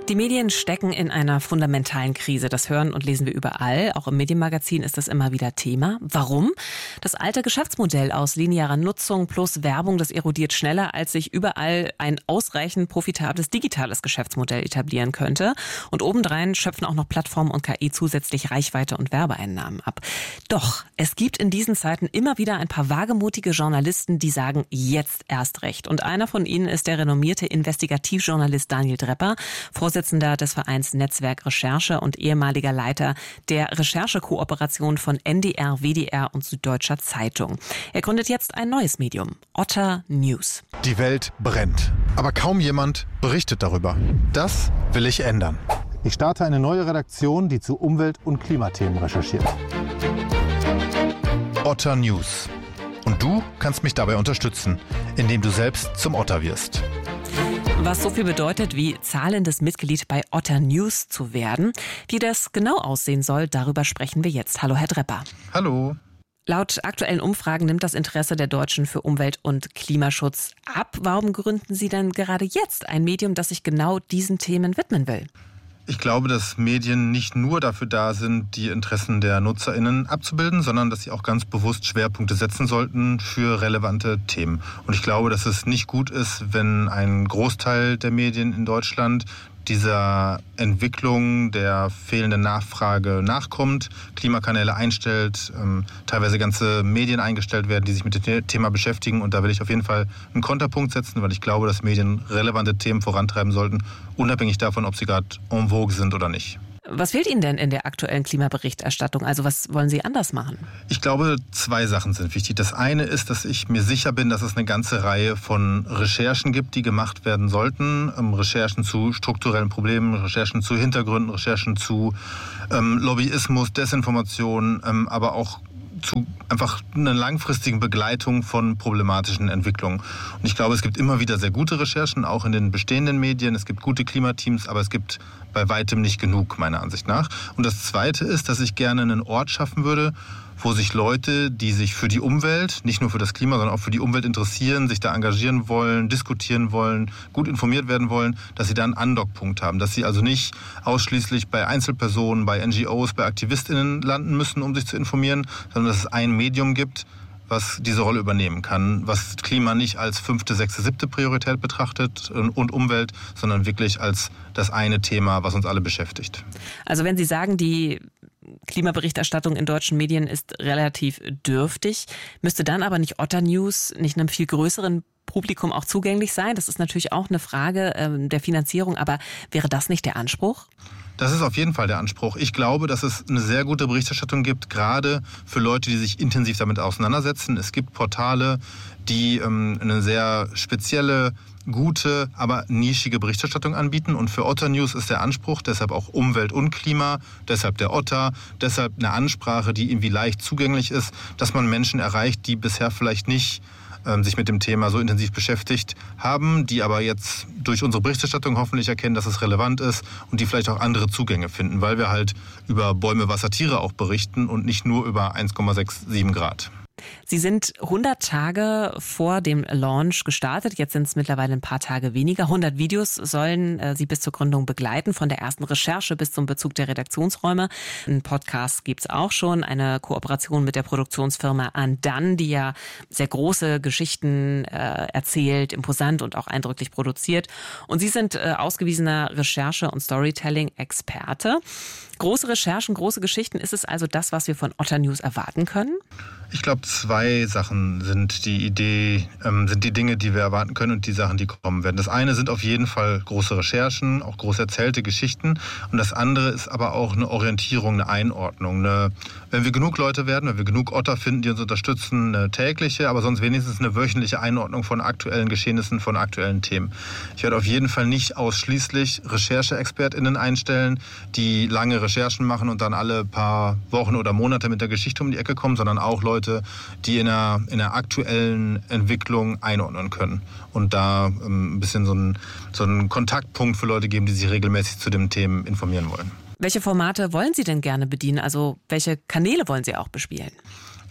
Die Medien stecken in einer fundamentalen Krise. Das hören und lesen wir überall. Auch im Medienmagazin ist das immer wieder Thema. Warum? Das alte Geschäftsmodell aus linearer Nutzung plus Werbung, das erodiert schneller, als sich überall ein ausreichend profitables digitales Geschäftsmodell etablieren könnte. Und obendrein schöpfen auch noch Plattformen und KI zusätzlich Reichweite und Werbeeinnahmen ab. Doch es gibt in diesen Zeiten immer wieder ein paar wagemutige Journalisten, die sagen, jetzt erst recht. Und einer von ihnen ist der renommierte Investigativjournalist Daniel Drepper, Vorsitzender des Vereins Netzwerk Recherche und ehemaliger Leiter der Recherchekooperation von NDR, WDR und Süddeutscher Zeitung. Er gründet jetzt ein neues Medium, Otter News. Die Welt brennt, aber kaum jemand berichtet darüber. Das will ich ändern. Ich starte eine neue Redaktion, die zu Umwelt- und Klimathemen recherchiert. Otter News. Und du kannst mich dabei unterstützen, indem du selbst zum Otter wirst. Was so viel bedeutet, wie zahlendes Mitglied bei Otter News zu werden. Wie das genau aussehen soll, darüber sprechen wir jetzt. Hallo, Herr Drepper. Hallo. Laut aktuellen Umfragen nimmt das Interesse der Deutschen für Umwelt- und Klimaschutz ab. Warum gründen Sie denn gerade jetzt ein Medium, das sich genau diesen Themen widmen will? Ich glaube, dass Medien nicht nur dafür da sind, die Interessen der NutzerInnen abzubilden, sondern dass sie auch ganz bewusst Schwerpunkte setzen sollten für relevante Themen. Und ich glaube, dass es nicht gut ist, wenn ein Großteil der Medien in Deutschland dieser Entwicklung der fehlenden Nachfrage nachkommt, Klimakanäle einstellt, teilweise ganze Medien eingestellt werden, die sich mit dem Thema beschäftigen. Und da will ich auf jeden Fall einen Konterpunkt setzen, weil ich glaube, dass Medien relevante Themen vorantreiben sollten, unabhängig davon, ob sie gerade en vogue sind oder nicht. Was fehlt Ihnen denn in der aktuellen Klimaberichterstattung? Also was wollen Sie anders machen? Ich glaube, zwei Sachen sind wichtig. Das eine ist, dass ich mir sicher bin, dass es eine ganze Reihe von Recherchen gibt, die gemacht werden sollten. Recherchen zu strukturellen Problemen, Recherchen zu Hintergründen, Recherchen zu Lobbyismus, Desinformation, aber auch zu einfach einer langfristigen Begleitung von problematischen Entwicklungen. Und ich glaube, es gibt immer wieder sehr gute Recherchen, auch in den bestehenden Medien. Es gibt gute Klimateams, aber es gibt bei weitem nicht genug, meiner Ansicht nach. Und das Zweite ist, dass ich gerne einen Ort schaffen würde, wo sich Leute, die sich für die Umwelt, nicht nur für das Klima, sondern auch für die Umwelt interessieren, sich da engagieren wollen, diskutieren wollen, gut informiert werden wollen, dass sie da einen Andockpunkt haben. Dass sie also nicht ausschließlich bei Einzelpersonen, bei NGOs, bei AktivistInnen landen müssen, um sich zu informieren, sondern dass es ein Medium gibt, was diese Rolle übernehmen kann, was Klima nicht als 5., 6., 7. Priorität betrachtet und Umwelt, sondern wirklich als das eine Thema, was uns alle beschäftigt. Also wenn Sie sagen, die Klimaberichterstattung in deutschen Medien ist relativ dürftig, müsste dann aber nicht Otter News nicht einem viel größeren Publikum auch zugänglich sein? Das ist natürlich auch eine Frage der Finanzierung, aber wäre das nicht der Anspruch? Das ist auf jeden Fall der Anspruch. Ich glaube, dass es eine sehr gute Berichterstattung gibt, gerade für Leute, die sich intensiv damit auseinandersetzen. Es gibt Portale, die eine sehr spezielle, gute, aber nischige Berichterstattung anbieten. Und für Otter News ist der Anspruch, deshalb auch Umwelt und Klima, deshalb der Otter, deshalb eine Ansprache, die irgendwie leicht zugänglich ist, dass man Menschen erreicht, die bisher vielleicht nicht sich mit dem Thema so intensiv beschäftigt haben, die aber jetzt durch unsere Berichterstattung hoffentlich erkennen, dass es relevant ist und die vielleicht auch andere Zugänge finden, weil wir halt über Bäume, Wasser, Tiere auch berichten und nicht nur über 1,67 Grad. Sie sind 100 Tage vor dem Launch gestartet. Jetzt sind es mittlerweile ein paar Tage weniger. 100 Videos sollen Sie bis zur Gründung begleiten, von der ersten Recherche bis zum Bezug der Redaktionsräume. Ein Podcast gibt's auch schon, eine Kooperation mit der Produktionsfirma Andan, die ja sehr große Geschichten erzählt, imposant und auch eindrücklich produziert. Und Sie sind ausgewiesener Recherche- und Storytelling-Experte. Große Recherchen, große Geschichten, ist es also das, was wir von Otter News erwarten können? Ich glaube, zwei Sachen sind die Dinge, die wir erwarten können und die Sachen, die kommen werden. Das eine sind auf jeden Fall große Recherchen, auch groß erzählte Geschichten. Und das andere ist aber auch eine Orientierung, eine Einordnung. Wenn wir genug Leute werden, wenn wir genug Otter finden, die uns unterstützen, eine tägliche, aber sonst wenigstens eine wöchentliche Einordnung von aktuellen Geschehnissen, von aktuellen Themen. Ich werde auf jeden Fall nicht ausschließlich RechercheexpertInnen einstellen, die lange Recherchen machen und dann alle paar Wochen oder Monate mit der Geschichte um die Ecke kommen, sondern auch Leute, die in einer aktuellen Entwicklung einordnen können und da ein bisschen so einen Kontaktpunkt für Leute geben, die sich regelmäßig zu den Themen informieren wollen. Welche Formate wollen Sie denn gerne bedienen? Also welche Kanäle wollen Sie auch bespielen?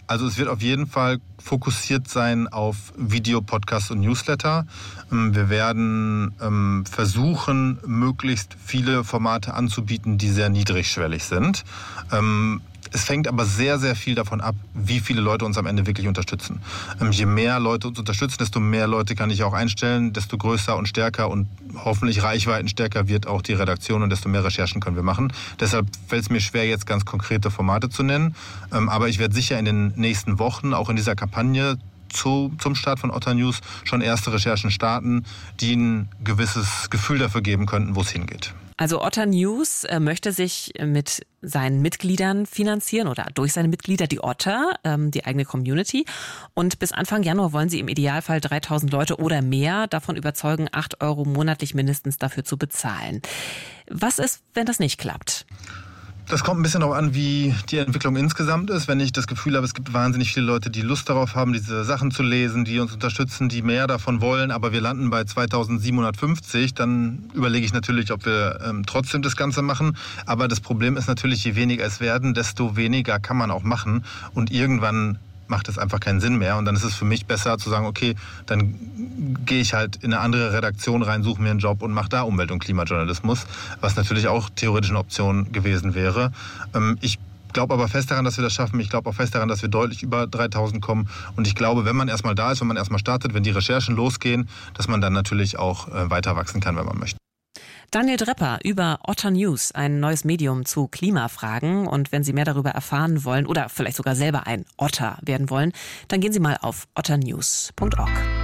Also es wird auf jeden Fall fokussiert sein auf Video, Podcast und Newsletter. Wir werden versuchen, möglichst viele Formate anzubieten, die sehr niedrigschwellig sind. Es fängt aber sehr, sehr viel davon ab, wie viele Leute uns am Ende wirklich unterstützen. Je mehr Leute uns unterstützen, desto mehr Leute kann ich auch einstellen, desto größer und stärker und hoffentlich reichweitenstärker wird auch die Redaktion und desto mehr Recherchen können wir machen. Deshalb fällt es mir schwer, jetzt ganz konkrete Formate zu nennen. Aber ich werde sicher in den nächsten Wochen, auch in dieser Kampagne zum Start von Otter News, schon erste Recherchen starten, die ein gewisses Gefühl dafür geben könnten, wo es hingeht. Also Otter News möchte sich mit seinen Mitgliedern finanzieren oder durch seine Mitglieder, die Otter, die eigene Community. Und bis Anfang Januar wollen sie im Idealfall 3.000 Leute oder mehr davon überzeugen, 8 € monatlich mindestens dafür zu bezahlen. Was ist, wenn das nicht klappt? Das kommt ein bisschen darauf an, wie die Entwicklung insgesamt ist. Wenn ich das Gefühl habe, es gibt wahnsinnig viele Leute, die Lust darauf haben, diese Sachen zu lesen, die uns unterstützen, die mehr davon wollen, aber wir landen bei 2.750, dann überlege ich natürlich, ob wir trotzdem das Ganze machen. Aber das Problem ist natürlich, je weniger es werden, desto weniger kann man auch machen. Und irgendwann macht es einfach keinen Sinn mehr. Und dann ist es für mich besser zu sagen, okay, dann gehe ich halt in eine andere Redaktion rein, suche mir einen Job und mache da Umwelt- und Klimajournalismus, was natürlich auch theoretisch eine Option gewesen wäre. Ich glaube aber fest daran, dass wir das schaffen. Ich glaube auch fest daran, dass wir deutlich über 3.000 kommen. Und ich glaube, wenn man erstmal da ist, wenn man erstmal startet, wenn die Recherchen losgehen, dass man dann natürlich auch weiter wachsen kann, wenn man möchte. Daniel Drepper über Otter News, ein neues Medium zu Klimafragen. Und wenn Sie mehr darüber erfahren wollen oder vielleicht sogar selber ein Otter werden wollen, dann gehen Sie mal auf otternews.org.